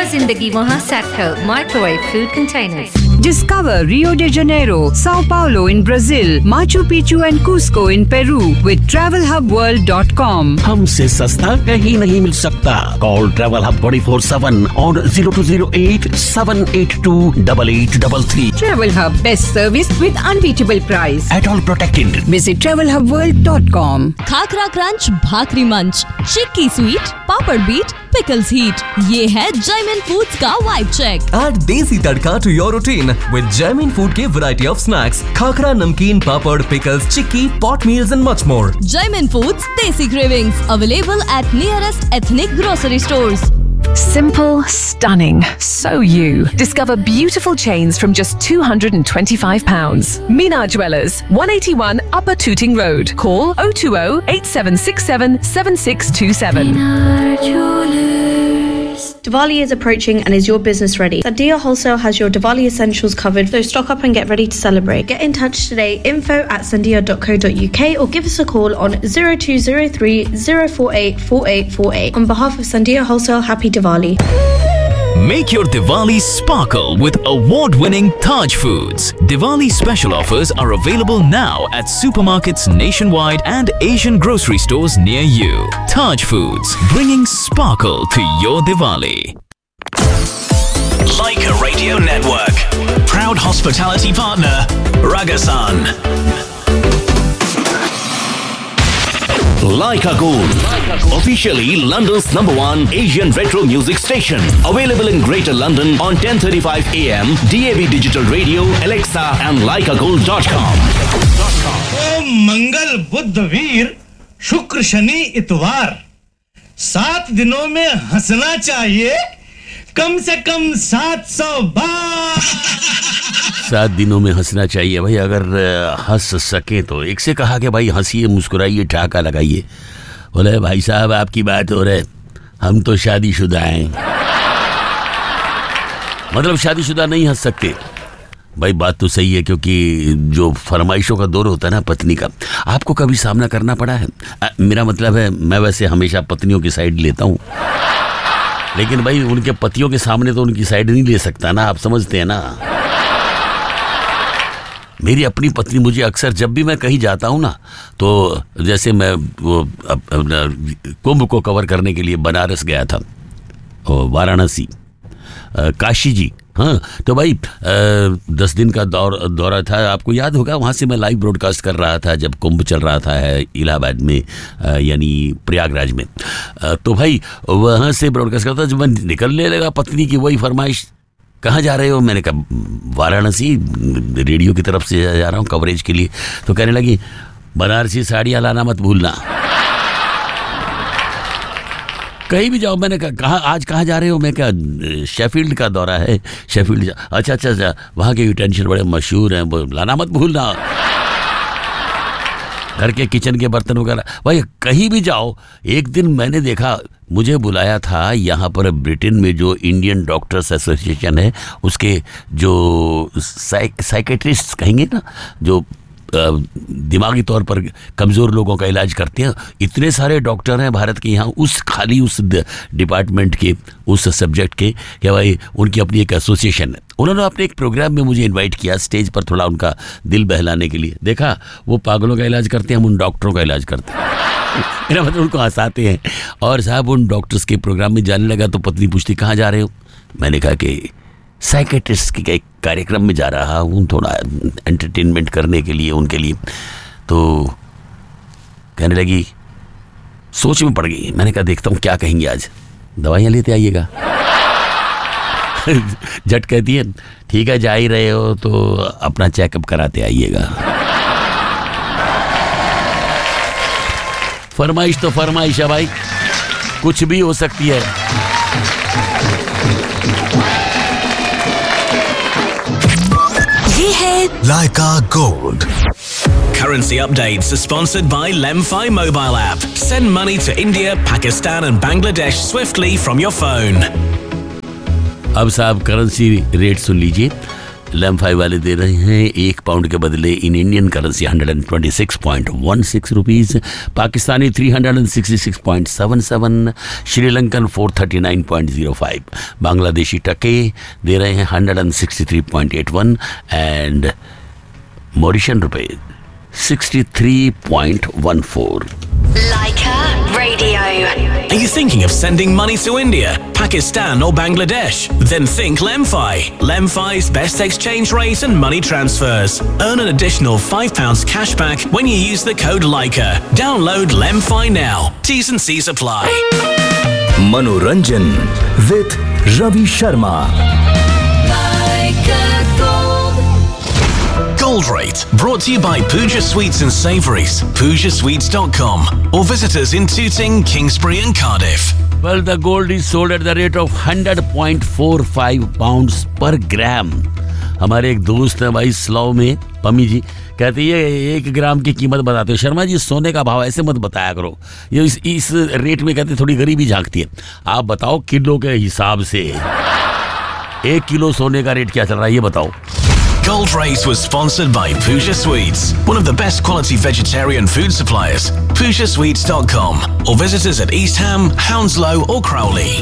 जहाँ जिंदगी वहाँ Satco Microwave Food Containers. Discover Rio de Janeiro, Sao Paulo in Brazil, Machu Picchu and Cusco in Peru with TravelHubWorld.com. हमसे सस्ता कहीं नहीं मिल सकता. Call Travel Hub 24/7 on 0208-782-8833. Travel Hub, best service with unbeatable price. At all protected. Visit TravelHubWorld.com. Khakhra crunch, भाकरी मंच, चिक्की sweet, पापड़ beat, pickles heat. ये है Jaymin foods का vibe check. Add desi tadka to your routine with Jaimin Food के variety of snacks, khakra, namkeen, papad, pickles, chikki, pot meals and much more. Jaimin Foods Desi Cravings available at nearest ethnic grocery stores. Simple, stunning, so you. Discover beautiful chains from just £225. Mina Jewellers, 181 Upper Tooting Road. Call 020-8767-7627. Diwali is approaching and is your business ready? Sandia Wholesale has your Diwali essentials covered, so stock up and get ready to celebrate. Get in touch today, info@sandia.co.uk or give us a call on 0203 048 4848. On behalf of Sandia Wholesale, happy Diwali. Make your Diwali sparkle with award-winning Taj Foods. Diwali special offers are available now at supermarkets nationwide and Asian grocery stores near you. Taj Foods, bringing sparkle to your Diwali. Leica Radio Network, proud hospitality partner, Ragasan. Leica Gold, officially London's #1 Asian retro music station. Available in Greater London on 10:35 AM, DAB Digital Radio, Alexa and leicagold.com. ओम मंगल बुध वीर शुक्र शनि इतवार 7 दिनों में हंसना चाहिए कम से कम 700 बार. 7 दिनों में हंसना चाहिए भाई. अगर हंस सके तो. एक से कहा कि भाई हंसिए, मुस्कुराइए, ठहाका लगाइए. बोले भाई साहब आपकी बात हो रही, हम तो शादीशुदा हैं. मतलब शादीशुदा नहीं हंस सकते भाई. बात तो सही है, क्योंकि जो फरमाइशों का दौर होता है ना पत्नी का, आपको कभी सामना करना पड़ा है? मेरा मतलब है, मैं वैसे हमेशा पत्नियों की साइड लेता हूँ, लेकिन भाई उनके पतियों के सामने तो उनकी साइड नहीं ले सकता ना. आप समझते हैं ना. मेरी अपनी पत्नी मुझे अक्सर, जब भी मैं कहीं जाता हूँ ना, तो जैसे मैं वो कुंभ को कवर करने के लिए बनारस गया था, वाराणसी, काशी जी, हाँ, तो भाई 10 दिन का दौरा था. आपको याद होगा, वहाँ से मैं लाइव ब्रॉडकास्ट कर रहा था जब कुंभ चल रहा था इलाहाबाद में, यानी प्रयागराज में. तो भाई वहाँ से ब्रॉडकास्ट करता. जब मैं निकलने लगा, पत्नी की वही फरमाइश, कहाँ जा रहे हो? मैंने कहा वाराणसी, रेडियो की तरफ से जा रहा हूँ कवरेज के लिए. तो कहने लगी बनारसी साड़ियाँ लाना मत भूलना. कहीं भी जाओ. मैंने कहा आज कहाँ जा रहे हो? मैं कहा शेफील्ड का दौरा है. शेफील्ड. अच्छा, वहाँ के यूटेंसिल बड़े मशहूर हैं, वो लाना मत भूलना. घर के किचन के बर्तन वगैरह. भाई कहीं भी जाओ. एक दिन मैंने देखा, मुझे बुलाया था यहाँ पर ब्रिटेन में जो इंडियन डॉक्टर्स एसोसिएशन है, उसके जो साइकेट्रिस्ट कहेंगे ना, जो दिमागी तौर पर कमज़ोर लोगों का इलाज करते हैं. इतने सारे डॉक्टर हैं भारत के यहाँ, उस डिपार्टमेंट के, उस सब्जेक्ट के, क्या भाई उनकी अपनी एक एसोसिएशन है. उन्होंने अपने एक प्रोग्राम में मुझे इनवाइट किया स्टेज पर, थोड़ा उनका दिल बहलाने के लिए. देखा, वो पागलों का इलाज करते हैं, हम उन डॉक्टरों का इलाज करते हैं. मेरा मतलब उनको हंसाते हैं. और साहब उन डॉक्टर्स के प्रोग्राम में जाने लगा तो पत्नी पूछती कहाँ जा रहे हो? मैंने कहा कि साइकेट्रिस्ट के एक कार्यक्रम में जा रहा हूँ, थोड़ा एंटरटेनमेंट करने के लिए उनके लिए. तो कहने लगी, सोच में पड़ गई. मैंने कहा देखता हूँ क्या कहेंगे आज, दवाइयाँ लेते आइएगा. झट कहती है ठीक है, जा ही रहे हो तो अपना चेकअप कराते आइएगा. फरमाइश तो फरमाइश है भाई, कुछ भी हो सकती है. ये है Leica Gold. Currency updates are sponsored by Lemfi mobile app. Send money to India, Pakistan and Bangladesh swiftly from your phone. अब साहब करेंसी रेट सुन लीजिए. लैम्फाई वाले दे रहे हैं 1 पाउंड के बदले in Indian currency 126.16 rupees, Pakistani 366.77, Sri Lankan 439.05, Bangladeshi टके दे रहे हैं 163.81 एंड मॉरिशियन रुपए 63.14. Leica Radio. Are you thinking of sending money to India, Pakistan or Bangladesh? Then think Lemfi. Lemfi's best exchange rate and money transfers. Earn an additional £5 cashback when you use the code Leica. Download Lemfi now. T's and C's apply. Manoranjan with Ravi Sharma. Gold Rate, brought to you by Pooja Sweets and Savouries, PoojaSweets.com, or visit us in Tooting, Kingsbury and Cardiff. Well, the gold is sold at the rate of 100.45 pounds per gram. हमारे एक दोस्त हैं भाई स्लॉव में, पमी जी, कहते हैं 1 ग्राम की कीमत बताते हो। शर्मा जी, सोने का भाव ऐसे मत बताया करो, ये इस रेट में कहते थोड़ी गरीबी झांकती है। आप बताओ किलो के हिसाब से 1 किलो सोने का रेट क्या चल रहा है, ये बताओ। Gold Rate was sponsored by Pooja Sweets, one of the best quality vegetarian food suppliers. PoojaSweets.com, or visit us at East Ham, Hounslow or Crowley.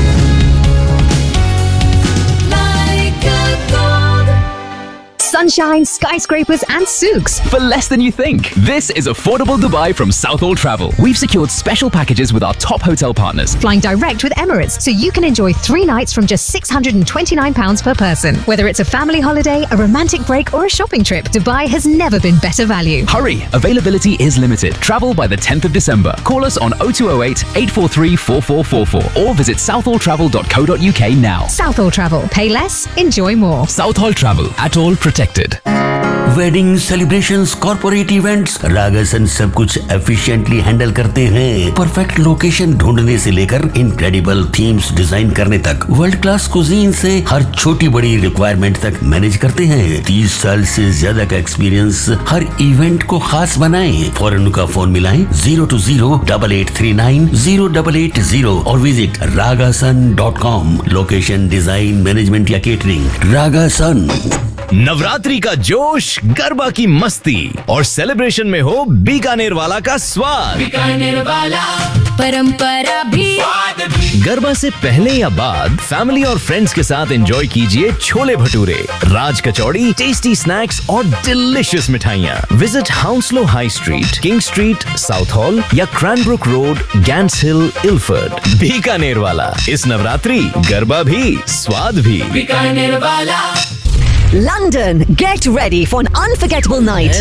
Sunshine, skyscrapers and souks for less than you think. This is affordable Dubai from Southall Travel. We've secured special packages with our top hotel partners. Flying direct with Emirates, so you can enjoy 3 nights from just £629 per person. Whether it's a family holiday, a romantic break or a shopping trip, Dubai has never been better value. Hurry, availability is limited. Travel by the 10th of December. Call us on 0208 843 4444 or visit southalltravel.co.uk now. Southall Travel. Pay less, enjoy more. Southall Travel, at all protected. Wedding celebrations, corporate events, रागासन सब कुछ efficiently handle करते हैं। Perfect location ढूंढने से लेकर incredible themes design करने तक, world class cuisine से हर छोटी बड़ी रिक्वायरमेंट तक मैनेज करते हैं। 30 साल से ज्यादा का एक्सपीरियंस हर इवेंट को खास बनाएं। फौरन उनका फोन मिलाएं 020-8839-0880 और visit ragasan.com। Location, design, management या केटरिंग, रागासन। नवरात्रि का जोश, गरबा की मस्ती और सेलिब्रेशन में हो बीकानेर वाला का स्वाद। बीकानेर वाला परंपरा भी। गरबा से पहले या बाद फैमिली और फ्रेंड्स के साथ एंजॉय कीजिए छोले भटूरे, राज कचौड़ी, टेस्टी स्नैक्स और डिलीशियस मिठाइयाँ। Visit हाउंसलो high street, king street, south hall या क्रैनब्रुक रोड, गैंट्स हिल, इल्फर्ड। बीकानेर वाला, इस नवरात्रि गरबा भी स्वाद भी। बीकानेर वाला। London, get ready for an unforgettable night.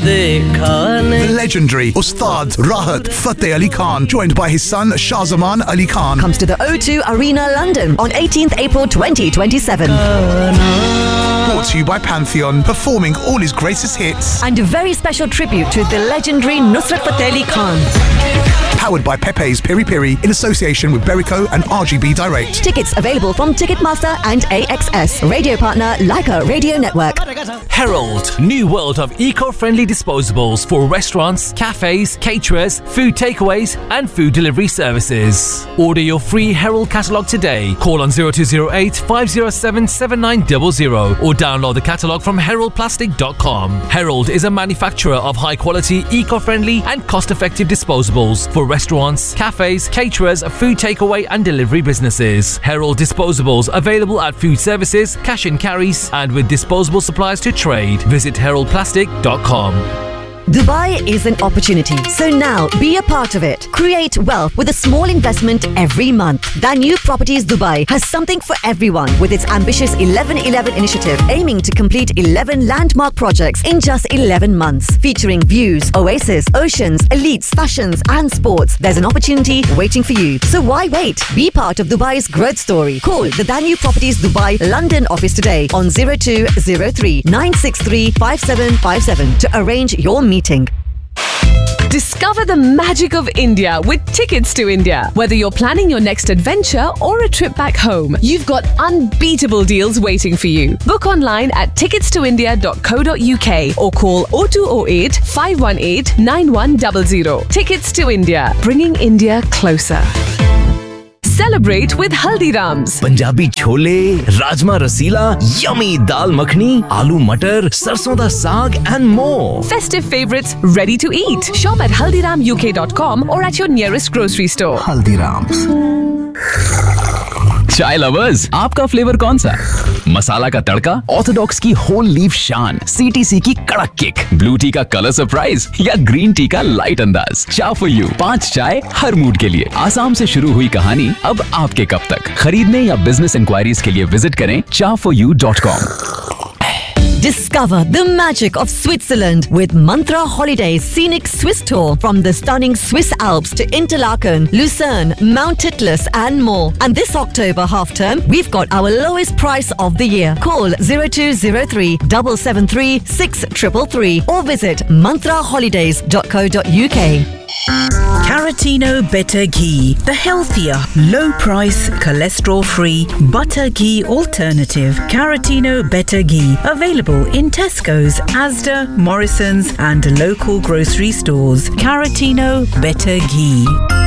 The legendary Ustad Rahat Fateh Ali Khan, joined by his son Shahzaman Ali Khan, comes to the O2 Arena, London on 18th April 2027. Brought to you by Pantheon, performing all his greatest hits. And a very special tribute to the legendary Nusrat Fateh Ali Khan. Powered by Pepe's Piri Piri in association with Berico and RGB Direct. Tickets available from Ticketmaster and AXS. Radio partner Leica Radio Network. Herald, new world of eco-friendly disposables for restaurants, cafes, caterers, food takeaways and food delivery services. Order your free Herald catalogue today. Call on 0208 507 7900 or download the catalogue from heraldplastic.com. Herald is a manufacturer of high-quality, eco-friendly and cost-effective disposables for restaurants, cafes, caterers, food takeaway and delivery businesses. Herald disposables available at food services, cash and carries and with disposable supplies to trade. Visit heraldplastic.com. Dubai is an opportunity, so now be a part of it. Create wealth with a small investment every month. Danube Properties Dubai has something for everyone with its ambitious 11-11 initiative, aiming to complete 11 landmark projects in just 11 months, featuring views, oasis, oceans, elites, fashions and sports. There's an opportunity waiting for you. So why wait? Be part of Dubai's growth story. Call the Danube Properties Dubai London office today on 0203 963 5757 to arrange your meeting. Discover the magic of India with Tickets to India. Whether you're planning your next adventure or a trip back home, you've got unbeatable deals waiting for you. Book online at ticketstoindia.co.uk or call 0208 518 9100. Tickets to India, bringing India closer. Celebrate with Haldiram's. Punjabi chole, rajma Rasila, yummy दाल मखनी, आलू मटर, सरसों दा साग and more. Festive favorites ready to eat. Shop at haldiramuk.com or at your nearest grocery store. Haldiram's. चाय lovers, आपका flavour कौन सा? मसाला का तड़का, ऑर्थोडॉक्स की होल लीफ शान, सीटीसी की कड़क किक, ब्लू टी का कलर सरप्राइज या ग्रीन टी का लाइट अंदाज। चाय फॉर यू, 5 चाय हर मूड के लिए। आसाम से शुरू हुई कहानी अब आपके कप तक। खरीदने या बिजनेस इंक्वायरीज के लिए विजिट करें chaiforyou.com। Discover the magic of Switzerland with Mantra Holidays Scenic Swiss Tour from the stunning Swiss Alps to Interlaken, Lucerne, Mount Titlis and more. And this October half term, we've got our lowest price of the year. Call 0203 773 6333 or visit mantraholidays.co.uk. Caratino Better Ghee, the healthier, low-price, cholesterol-free butter ghee alternative. Caratino Better Ghee, available in Tesco's, Asda, Morrison's and local grocery stores. Caratino Better Ghee.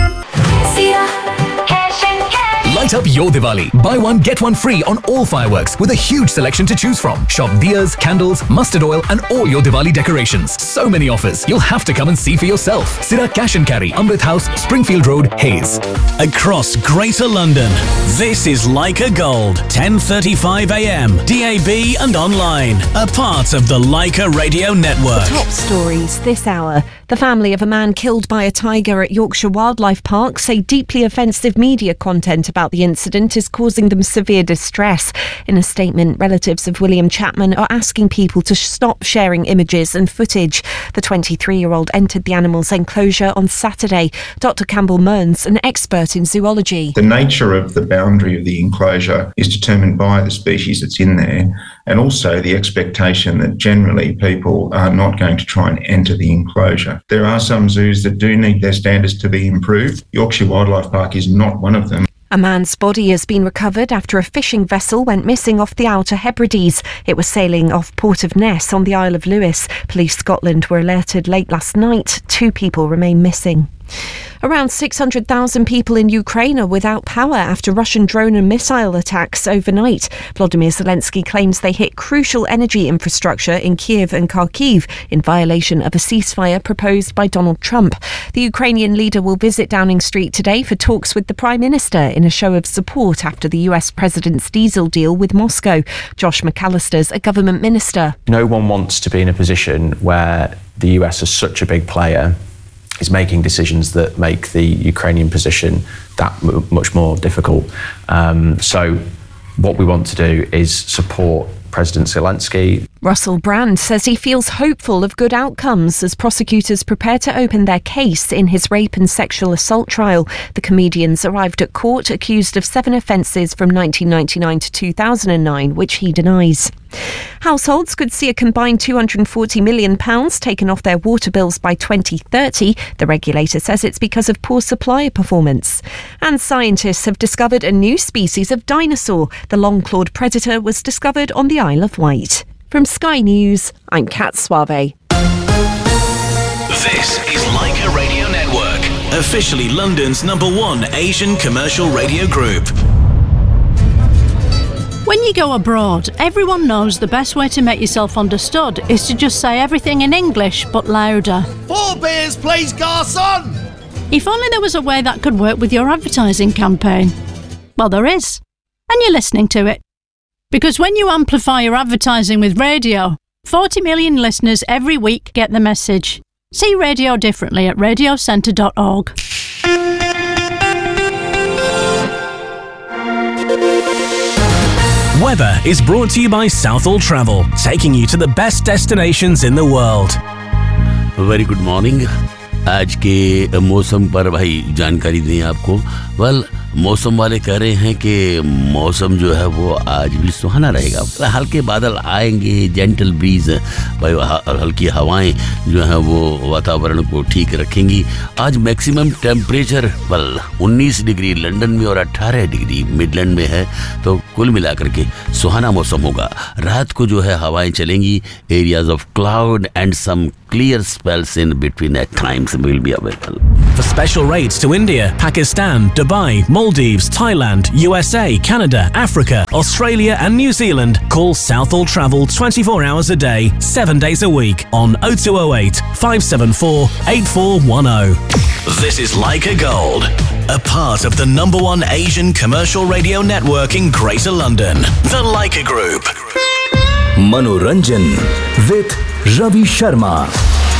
Light up your Diwali. Buy one, get one free on all fireworks with a huge selection to choose from. Shop diyas, candles, mustard oil and all your Diwali decorations. So many offers. You'll have to come and see for yourself. Sira Cash and Carry, Amrit House, Springfield Road, Hayes. Across Greater London, this is Leica Gold, 10:35 a.m. DAB and online. A part of the Leica Radio Network. Top stories this hour. The family of a man killed by a tiger at Yorkshire Wildlife Park say deeply offensive media content about the incident is causing them severe distress. In a statement, relatives of William Chapman are asking people to stop sharing images and footage. The 23-year-old entered the animal's enclosure on Saturday. Dr. Campbell Mearns, an expert in zoology. The nature of the boundary of the enclosure is determined by the species that's in there, and also the expectation that generally people are not going to try and enter the enclosure. There are some zoos that do need their standards to be improved. Yorkshire Wildlife Park is not one of them. A man's body has been recovered after a fishing vessel went missing off the Outer Hebrides. It was sailing off Port of Ness on the Isle of Lewis. Police Scotland were alerted late last night. 2 people remain missing. Around 600,000 people in Ukraine are without power after Russian drone and missile attacks overnight. Volodymyr Zelensky claims they hit crucial energy infrastructure in Kiev and Kharkiv in violation of a ceasefire proposed by Donald Trump. The Ukrainian leader will visit Downing Street today for talks with the Prime Minister in a show of support after the US President's diesel deal with Moscow. Josh McAllister's a government minister. No one wants to be in a position where the US is such a big player is making decisions that make the Ukrainian position that much more difficult. So what we want to do is support President Zelensky. Russell Brand says he feels hopeful of good outcomes as prosecutors prepare to open their case in his rape and sexual assault trial. The comedian's arrived at court accused of 7 offences from 1999 to 2009, which he denies. Households could see a combined £240 million taken off their water bills by 2030. The regulator says it's because of poor supplier performance. And scientists have discovered a new species of dinosaur. The long-clawed predator was discovered on the Isle of Wight. From Sky News, I'm Kat Suave. This is Leica Radio Network, officially London's #1 Asian commercial radio group. When you go abroad, everyone knows the best way to make yourself understood is to just say everything in English, but louder. 4 beers, please, garçon! If only there was a way that could work with your advertising campaign. Well, there is. And you're listening to it. Because when you amplify your advertising with radio, 40 million listeners every week get the message. See radio differently at radiocentre.org. Weather is brought to you by Southall Travel, taking you to the best destinations in the world. Very good morning. आज के मौसम पर भाई जानकारी दें आपको। मौसम वाले कह रहे हैं कि मौसम जो है वो आज भी सुहाना रहेगा। हल्के बादल आएंगे, जेंटल ब्रीज, हल्की हवाएं जो हैं वो वातावरण को ठीक रखेंगी। आज मैक्सिमम टेम्परेचर 19 डिग्री लंदन में और 18 डिग्री मिडलैंड में है, तो कुल मिलाकर के सुहाना मौसम होगा। रात को जो है हवाएं चलेंगी, areas of cloud and some clear spells in between at times will be available. For special rates to India, Pakistan, Dubai, Maldives, Thailand, USA, Canada, Africa, Australia and New Zealand, call Southall Travel 24 hours a day, 7 days a week on 0208 574 8410. This is Leica Gold, a part of the #1 Asian commercial radio network in Greater London, the Leica Group. Manoranjan with Ravi Sharma.